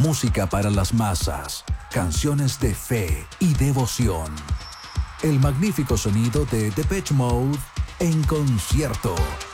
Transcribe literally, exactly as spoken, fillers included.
música para las masas, canciones de fe y devoción. El magnífico sonido de Depeche Mode en concierto.